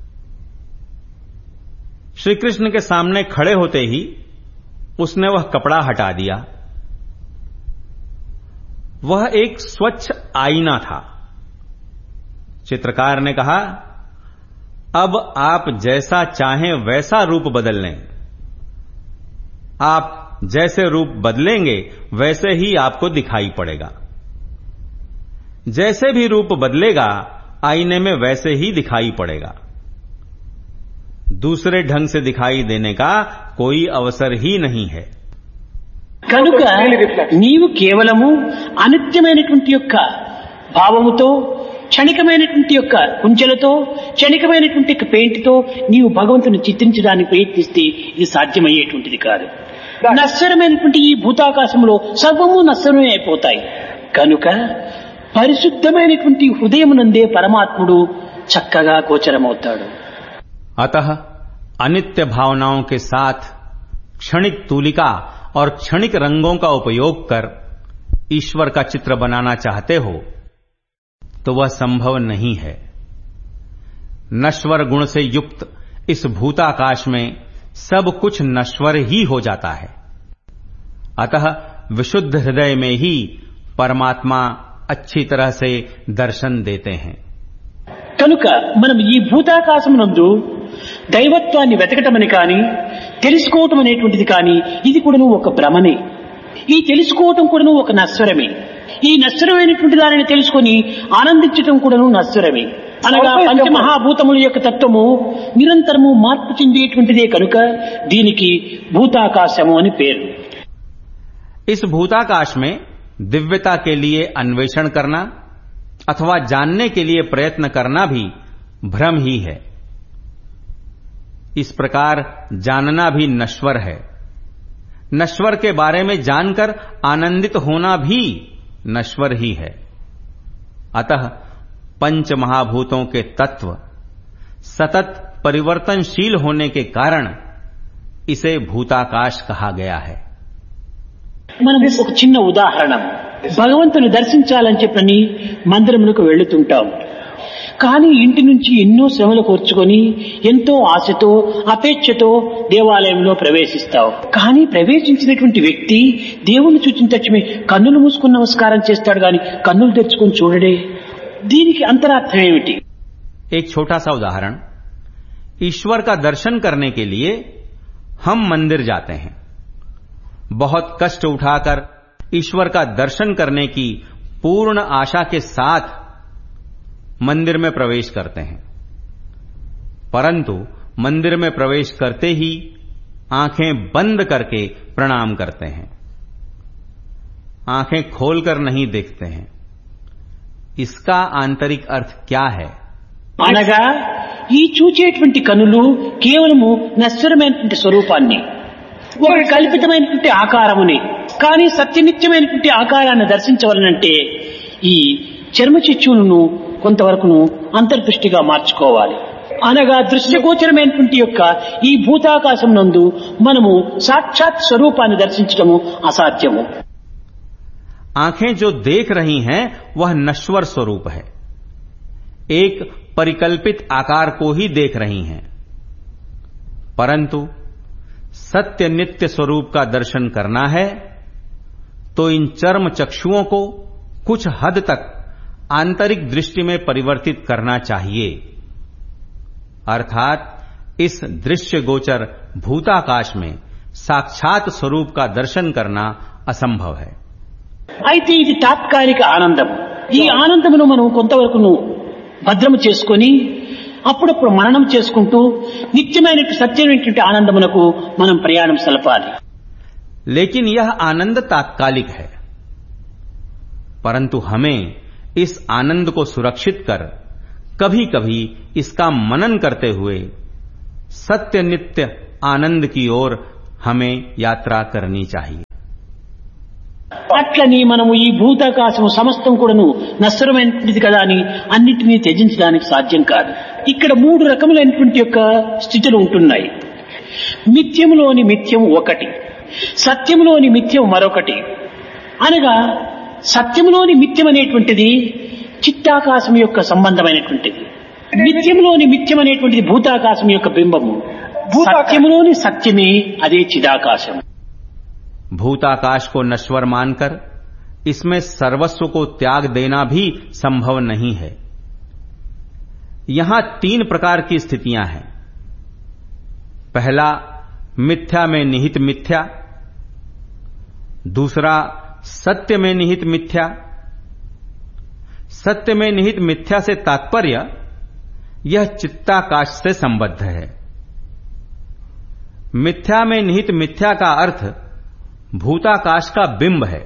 श्री कृष्ण के सामने खड़े होते ही उसने वह कपड़ा हटा दिया. वह एक स्वच्छ आईना था. चित्रकार ने कहा, अब आप जैसा चाहें वैसा रूप बदल लें. आप जैसे रूप बदलेंगे वैसे ही आपको दिखाई पड़ेगा. जैसे भी रूप बदलेगा आईने में वैसे ही दिखाई पड़ेगा. दूसरे ढंग से दिखाई देने का कोई अवसर ही नहीं है. కనుక నీవు కేవలము అనిత్యమైనటువంటి యొక్క భావముతో, క్షణికమైనటువంటి యొక్క కుంచెలతో, క్షణికమైనటువంటి యొక్క పెయింట్తో నీవు భగవంతుని చిత్రించడానికి ప్రయత్నిస్తే ఇది సాధ్యమయ్యేటువంటిది కాదు. నశ్వరమైనటువంటి ఈ భూతాకాశంలో సర్వము నశ్వరమే అయిపోతాయి. కనుక పరిశుద్ధమైనటువంటి హృదయమునందే పరమాత్ముడు చక్కగా గోచరమవుతాడు. अतः अनित्य भावनाओं के साथ क्षणिक तूलिका और क्षणिक रंगों का उपयोग कर ईश्वर का चित्र बनाना चाहते हो तो वह संभव नहीं है. नश्वर गुण से युक्त इस भूताकाश में सब कुछ नश्वर ही हो जाता है. अतः विशुद्ध हृदय में ही परमात्मा अच्छी तरह से दर्शन देते हैं. కనుక మనం ఈ భూతాకాశమునందు దైవత్వాన్ని వెతకటమని కానీ తెలుసుకోవటం అనేటువంటిది కానీ ఇది కూడాను ఒక భ్రమనే. ఈ తెలుసుకోవటం కూడాను ఒక నశ్వరమే. ఈ నశ్వరమైనటువంటి దానిని తెలుసుకొని ఆనందించటం కూడాను నశ్వరమే. అనగా పంచమహాభూతముల యొక్క తత్వము నిరంతరము మార్పు చెందేటువంటిదే కనుక దీనికి భూతాకాశము అని పేరు. इस भूताकाश में दिव्यता के लिए अन्वेषण करना अथवा जानने के लिए प्रयत्न करना भी भ्रम ही है. इस प्रकार जानना भी नश्वर है. नश्वर के बारे में जानकर आनंदित होना भी नश्वर ही है. अतः पंच महाभूतों के तत्व सतत परिवर्तनशील होने के कारण इसे भूताकाश कहा गया है. మనం ఒక చిన్న ఉదాహరణ, భగవంతుని దర్శించాలని చెప్పని మందిరములకు వెళ్తుంటాం. కానీ ఇంటి నుంచి ఎన్నో శ్రమలు కూర్చుకొని ఎంతో ఆశతో అపేక్షతో దేవాలయంలో ప్రవేశిస్తావు. కానీ ప్రవేశించినటువంటి వ్యక్తి దేవుణ్ణి చూచిన తక్షణమే కన్నులు మూసుకుని నమస్కారం చేస్తాడు, కానీ కన్నులు తెరుచుకొని చూడడే. దీనికి అంతరార్థం ఏమిటి? एक छोटा सा उदाहरण, ईश्वर का दर्शन करने के लिए हम मंदिर जाते हैं, बहुत कष्ट उठाकर ईश्वर का दर्शन करने की पूर्ण आशा के साथ मंदिर में प्रवेश करते हैं, परंतु मंदिर में प्रवेश करते ही आंखें बंद करके प्रणाम करते हैं, आंखें खोलकर नहीं देखते हैं. इसका आंतरिक अर्थ क्या है? అనగా ఈ చూచేటువంటి కనులు కేవలము నశ్వరమైనటువంటి స్వరూపాన్ని, ఒక కల్పితమైనటువంటి ఆకారముని, కానీ సత్యనిత్యమైనటువంటి ఆకారాన్ని దర్శించవలనంటే ఈ చర్మచిచ్చులను కొంతవరకును అంతర్దృష్టిగా మార్చుకోవాలి. అనగా దృశ్యగోచరమైనటువంటి యొక్క ఈ భూతాకాశం నందు మనము సాక్షాత్ స్వరూపాన్ని దర్శించడము అసాధ్యము. आंखें जो देख रही हैं वह नश्वर स्वरूप है, एक परिकल्पित आकार को ही देख रही हैं, परंतु सत्य नित्य स्वरूप का दर्शन करना है तो इन चर्म चक्षुओं को कुछ हद तक आंतरिक दृष्टि में परिवर्तित करना चाहिए, अर्थात इस दृश्य गोचर भूताकाश में साक्षात स्वरूप का दर्शन करना असंभव है. అయితే ఇది తాత్కాలిక ఆనందం. ఈ ఆనందమును మనం కొంతవరకును భద్రము చేసుకొని అప్పుడప్పుడు మననం చేసుకుంటూ నిత్యమైన సత్యమైనటువంటి ఆనందమునకు మనం ప్రయాణం సలపాలి. लेकिन यह आनंद तात्कालिक है, परंतु हमें इस आनंद को सुरक्षित कर कभी कभी इसका मनन करते हुए सत्य नित्य आनंद की ओर हमें यात्रा करनी चाहिए. అట్లని మనము ఈ భూతాకాశము సమస్తం కూడాను నశ్వరమైనటువంటిది కదా అని అన్నిటినీ త్యజించడానికి సాధ్యం కాదు. ఇక్కడ మూడు రకములైనటువంటి యొక్క స్థితులు ఉంటున్నాయి. మిథ్యములోని మిథ్యం ఒకటి, సత్యములోని మిథ్యం మరొకటి. అనగా సత్యములోని మిథ్యం అనేటువంటిది చిత్తాకాశం యొక్క సంబంధమైనటువంటిది, మిథ్యంలోని మిథ్యం అనేటువంటిది భూతాకాశం యొక్క బింబము, సత్యములోని సత్యమే అదే చిదాకాశం. भूताकाश को नश्वर मानकर इसमें सर्वस्व को त्याग देना भी संभव नहीं है. यहां तीन प्रकार की स्थितियां हैं. पहला, मिथ्या में निहित मिथ्या. दूसरा, सत्य में निहित मिथ्या. सत्य में निहित मिथ्या से तात्पर्य यह चित्ताकाश से संबद्ध है. मिथ्या में निहित मिथ्या का अर्थ भूताकाश का बिंब है.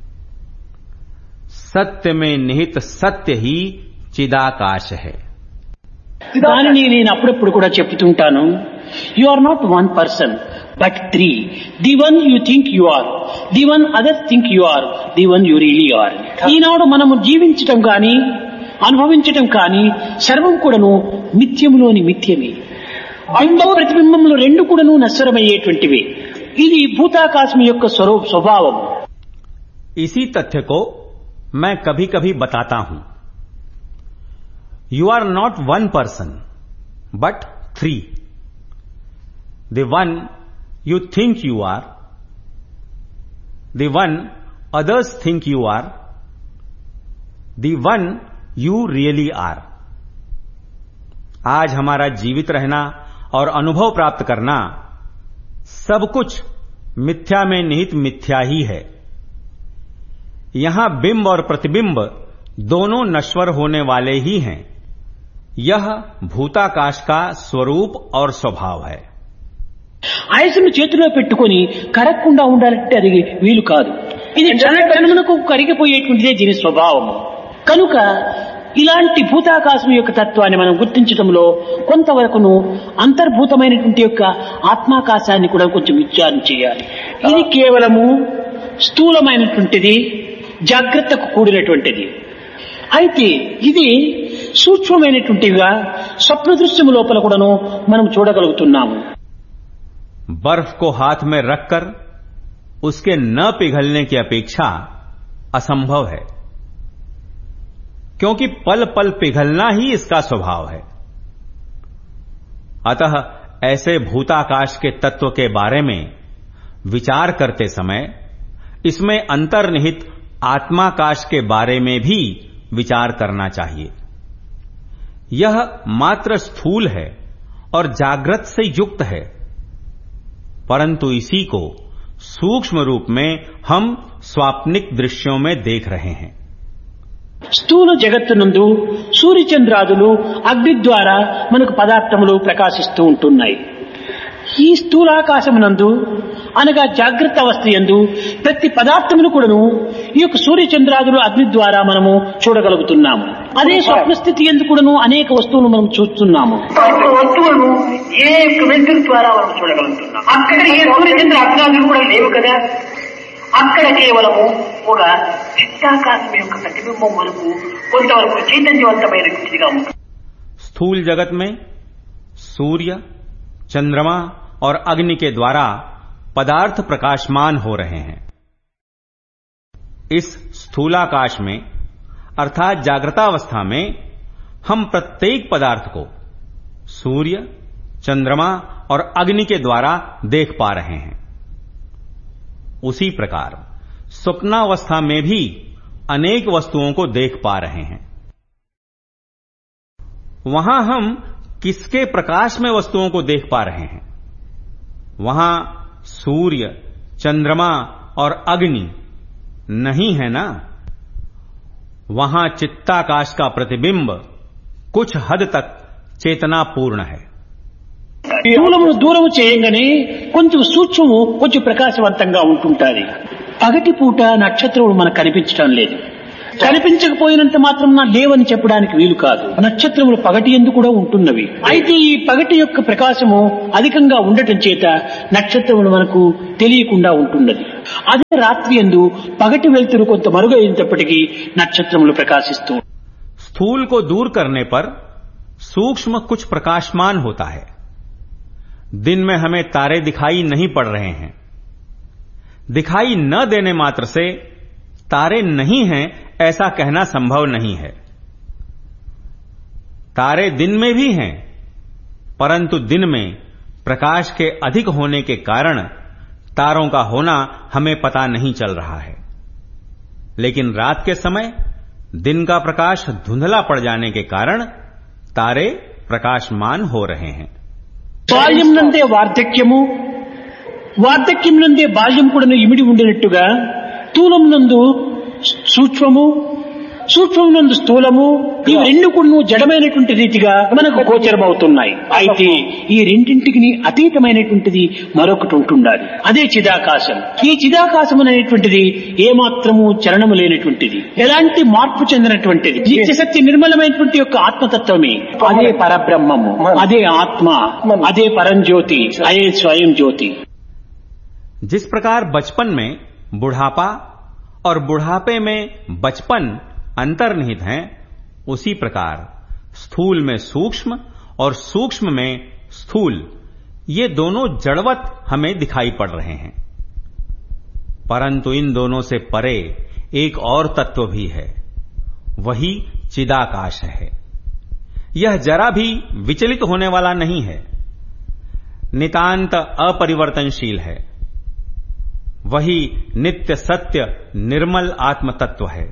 सत्य में निहित सत्य ही चिदाकाश है. దానిని నేను అప్పుడప్పుడు కూడా చెప్తుంటాను. You are not one person but three. The one you think you are, the one other think you are, the one you really are. ఈనాడు మనము జీవించటం కానీ అనుభవించటం కానీ సర్వం కూడాను మిథ్యములోని మిథ్యమే. బింబ ప్రతిబింబములు రెండు కూడాను నశ్వరమయ్యేటువంటివి. ఇది భూతాకాశం యొక్క స్వభావం. इसी तथ्य को मैं कभी कभी बताता हूं. You are not one person but three. The one you think you are, the one others think you are, the one you really are. आज हमारा जीवित रहना और अनुभव प्राप्त करना सब कुछ मिथ्या में निहित मिथ्या ही है. यहां बिंब और प्रतिबिंब दोनों नश्वर होने वाले ही हैं. यह भूताकाश का स्वरूप और स्वभाव है. ఐసును చేతిలో పెట్టుకుని కరగకుండా ఉండాలంటే అది వీలు కాదు. ఇది క్షణక్షణమునకు కరిగిపోయేటువంటిదే దీని స్వభావము. కనుక ఇలాంటి భూతాకాశం యొక్క తత్వాన్ని మనం గుర్తించడంలో కొంతవరకును అంతర్భూతమైనటువంటి యొక్క ఆత్మాకాశాన్ని కూడా కొంచెం విచారణ చేయాలి. ఇది కేవలము స్థూలమైనటువంటిది, జాగ్రత్తకు కూడినటువంటిది. అయితే ఇది సూక్ష్మమైనటువంటిగా స్వప్న దృశ్యము లోపల కూడాను మనం చూడగలుగుతున్నాము. बर्फ को हाथ में रखकर उसके न पिघलने की अपेक्षा असंभव है. क्योंकि पल पल पिघलना ही इसका स्वभाव है। अतः ऐसे भूताकाश के तत्व के बारे में विचार करते समय इसमें अंतर्निहित आत्माकाश के बारे में भी विचार करना चाहिए। यह मात्र स्थूल है और जागृत से युक्त है, परंतु इसी को सूक्ष्म रूप में हम स्वाप्निक दृश्यों में देख रहे हैं। స్థూల జగత్తునందు సూర్యచంద్రాదులు అగ్ని ద్వారా మనకు పదార్థములు ప్రకాశిస్తూ ఉంటున్నాయి. ఈ స్థూలాకాశమునందు అనగా జాగ్రత్త అవస్థ యందు ప్రతి పదార్థమును కూడాను ఈ యొక్క సూర్యచంద్రాదులు అగ్ని ద్వారా మనము చూడగలుగుతున్నాము. అదే స్వప్న స్థితి యందు కూడాను అనేక వస్తువులు మనం చూస్తున్నాము. వస్తువులను ఏ వెలుతురు ద్వారా మనం చూడగలుగుతున్నాము. అక్కడ ఏ సూర్యచంద్ర అగ్నాదులు కూడా లేవు కదా. అక్కడ కేవలము ఒక చిత్తాకాశం యొక్క ప్రతిబింబం మనకు కొంతవరకు చైతన్యవంతమైనటువంటిదిగా ఉంటుంది. स्थूल जगत में सूर्य, चंद्रमा और अग्नि के द्वारा पदार्थ प्रकाशमान हो रहे हैं। इस स्थूलाकाश में अर्थात जागृतावस्था में हम प्रत्येक पदार्थ को सूर्य, चंद्रमा और अग्नि के द्वारा देख पा रहे हैं। उसी प्रकार स्वप्नावस्था में भी अनेक वस्तुओं को देख पा रहे हैं। वहां हम किसके प्रकाश में वस्तुओं को देख पा रहे हैं? वहां सूर्य, चंद्रमा और अग्नि नहीं है ना। वहां चित्ताकाश का प्रतिबिंब कुछ हद तक चेतनापूर्ण है। స్థూలమును దూరము చేయంగానే కొంచెం సూక్ష్మము కొంచెం ప్రకాశవంతంగా ఉంటుంటుంది. పగటి పూట నక్షత్రములు మనకు కనిపించడం లేదు. కనిపించకపోయినంత మాత్రం లేవని చెప్పడానికి వీలు కాదు. నక్షత్రములు పగటి యందు కూడా ఉంటున్నవి. అయితే ఈ పగటి యొక్క ప్రకాశము అధికంగా ఉండటం చేత నక్షత్రములు మనకు తెలియకుండా ఉంటున్నది. అదే రాత్రి యందు పగటి వెలుతురు కొంత మరుగైనప్పటికీ నక్షత్రములు ప్రకాశిస్తూ. स्थूल को दूर करने पर सूक्ष्म कुछ प्रकाशमान होता है। दिन में हमें तारे दिखाई नहीं पड़ रहे हैं। दिखाई न देने मात्र से तारे नहीं हैं ऐसा कहना संभव नहीं है। तारे दिन में भी हैं, परंतु दिन में प्रकाश के अधिक होने के कारण तारों का होना हमें पता नहीं चल रहा है। लेकिन रात के समय दिन का प्रकाश धुंधला पड़ जाने के कारण तारे प्रकाशमान हो रहे हैं। బాల్యం నందే వార్ధక్యము, వార్ధక్యం నందే బాల్యం కూడా ఇమిడి ఉండినట్టుగా స్థూలం నందు సూక్ష్మము, సూక్ష్మం నందు స్థూలము, ఇవి రెండు కూడా జడమైనటువంటి రీతిగా మనకు గోచరమవుతున్నాయి. అయితే ఈ రెండింటికి అతీతమైనటువంటిది మరొకటి ఉంటుండాలి. అదే చిదాకాశం. ఈ చిదాకాశం అనేటువంటిది ఏమాత్రము చలనము లేనటువంటిది, ఎలాంటి మార్పు చెందినటువంటిది, నిత్య సత్య నిర్మలమైనటువంటి యొక్క ఆత్మతత్వమే. అదే పరబ్రహ్మము, అదే ఆత్మ, అదే పరంజ్యోతి, అదే స్వయం జ్యోతి. जिस प्रकार बचपन में बुढ़ापा और बुढ़ापे में बचपन अंतर्निहित हैं, उसी प्रकार स्थूल में सूक्ष्म और सूक्ष्म में स्थूल, ये दोनों जड़वत हमें दिखाई पड़ रहे हैं। परंतु इन दोनों से परे एक और तत्व भी है, वही चिदाकाश है। यह जरा भी विचलित होने वाला नहीं है, नितांत अपरिवर्तनशील है। वही नित्य सत्य निर्मल आत्म तत्व है,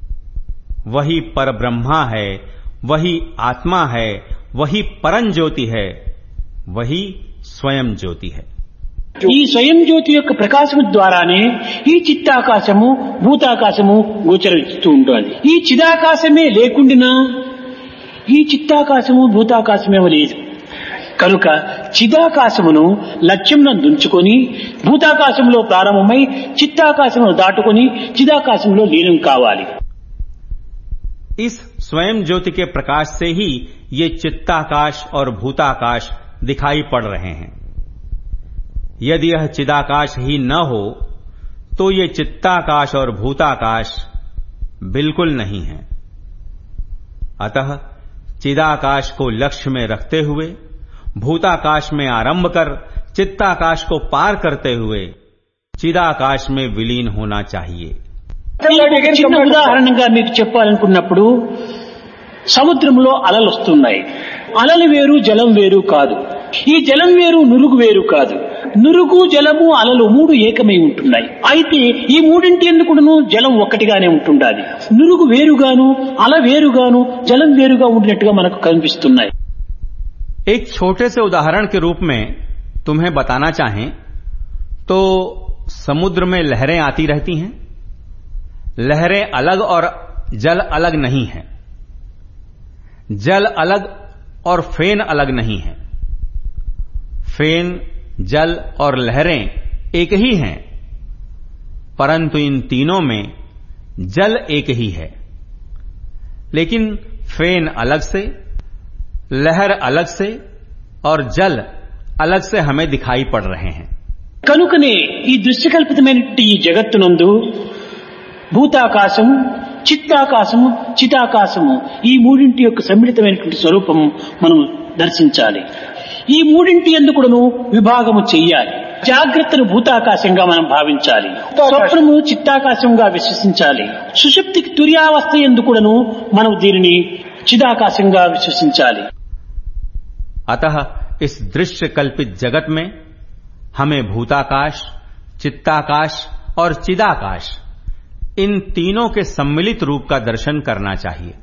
वही परब्रह्मा है, वही आत्मा है, वही परम ज्योति है, वही स्वयं ज्योति है। ఈ స్వయం జ్యోతి యొక్క ప్రకాశము ద్వారానే ఈ చిత్తాకాశము, భూతాకాశము గోచరిస్తూ ఉంటుంది. ఈ చిదాకాశమే లేకుండా ఈ చిత్తాకాశము, భూతాకాశమే లేదు. కనుక చిదాకాశమును లక్ష్యమునందు ఉంచుకొని భూతాకాశంలో ప్రారంభమై చిత్తాకాశమును దాటుకొని చిదాకాశంలో లీనం కావాలి. इस स्वयं ज्योति के प्रकाश से ही ये चित्ताकाश और भूताकाश दिखाई पड़ रहे हैं। यदि यह चिदाकाश ही न हो तो ये चित्ताकाश और भूताकाश बिल्कुल नहीं है। अतः चिदाकाश को लक्ष्य में रखते हुए भूताकाश में आरंभ कर चित्ताकाश को पार करते हुए चिदाकाश में विलीन होना चाहिए। చిన్న ఉదాహరణగా మీకు చెప్పాలనుకున్నప్పుడు సముద్రంలో అలలు వస్తున్నాయి. అలలు వేరు, జలం వేరు కాదు. ఈ జలం వేరు, నురుగు వేరు కాదు. నురుగు, జలము, అలలు మూడు ఏకమై ఉంటున్నాయి. అయితే ఈ మూడింటి ఎందుకును జలం ఒక్కటిగానే ఉంటుండాలి. నురుగు వేరుగాను, అల వేరుగాను, జలం వేరుగా ఉండినట్టుగా మనకు కనిపిస్తున్నాయి. एक छोटे से उदाहरण के रूप में तुम्हें बताना चाहें तो समुद्र में लहरें आती रहती हैं. लहरें अलग और जल अलग नहीं है. जल अलग और फेन अलग नहीं है. फेन, जल और लहरें एक ही हैं, परंतु इन तीनों में जल एक ही है. लेकिन फेन अलग से, लहर अलग से और जल अलग से हमें दिखाई पड़ रहे हैं. కనుకనే ఈ దృశ్యకల్పితమైనటువంటి ఈ జగత్తునందు భూతాకాశము, చిత్తాకాశము, చిదాకాశము ఈ మూడింటి యొక్క సమ్మిళితమైనటువంటి స్వరూపము మనం దర్శించాలి. ఈ మూడింటి ఎందుకును విభాగము చెయ్యాలి. జాగ్రత్తను భూతాకాశంగా మనం భావించాలి. స్వప్నము చిత్తాకాశంగా విశ్వసించాలి. సుషుప్తికి తుర్యావస్థ ఎందుకును మనం దీనిని చిదాకాశంగా విశ్వసించాలి. अतः इस दृश्य कल्पित जगत में हमें भूताकाश, चित्ताकाश और चिदाकाश इन तीनों के सम्मिलित रूप का दर्शन करना चाहिए.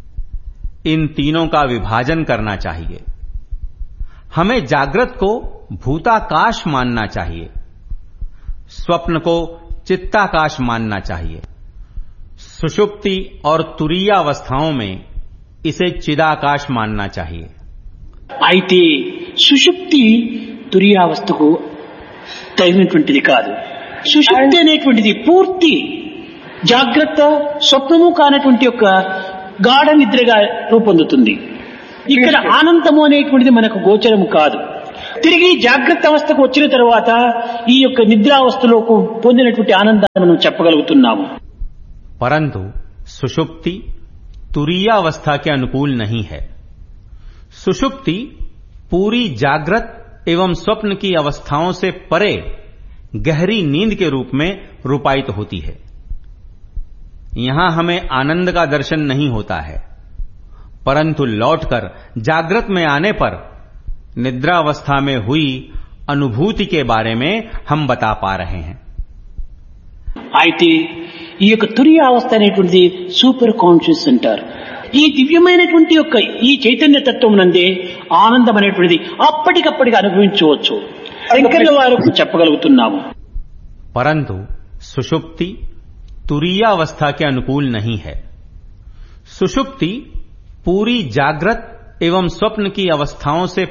इन तीनों का विभाजन करना चाहिए. हमें जागृत को भूताकाश मानना चाहिए, स्वप्न को चित्ताकाश मानना चाहिए, सुषुप्ति और तुरीय अवस्थाओं में इसे चिदाकाश मानना चाहिए. అయితే సుషుప్తి తురియావస్థకు తగినటువంటిది కాదు. సుషుప్తి అనేటువంటిది పూర్తి జాగ్రత్త, స్వప్నము కానటువంటి యొక్క గాఢ నిద్రగా రూపొందుతుంది. ఇక్కడ ఆనందము అనేటువంటిది మనకు గోచరము కాదు. తిరిగి జాగ్రత్త అవస్థకు వచ్చిన తర్వాత ఈ యొక్క నిద్రావస్థలో పొందినటువంటి ఆనందాన్ని మనం చెప్పగలుగుతున్నాము. परंतु सुषुप्ति तुरीय अवस्था के अनुकूल नहीं है. सुषुप्ति पूरी जागृत एवं स्वप्न की अवस्थाओं से परे गहरी नींद के रूप में रूपायित होती है. यहां हमें आनंद का दर्शन नहीं होता है, परंतु लौटकर जागृत में आने पर निद्रावस्था में हुई अनुभूति के बारे में हम बता पा रहे हैं. అయితే ఈ యొక్క తురియ అవస్థ అనేటువంటిది సూపర్ కాన్షియస్ అంటారు. ఈ దివ్యమైనటువంటి యొక్క ఈ చైతన్య తత్వం నందే ఆనందం అనేటువంటిది అప్పటికప్పటికి అనుభవించవచ్చు. శంకరుల వారు చెప్పగలుగుతున్నాము. परंतु सुषुप्ति तुरीय अवस्था के अनुकूल नहीं है. सुषुप्ति पूरी जागृत एवं स्वप्न की अवस्थाओं से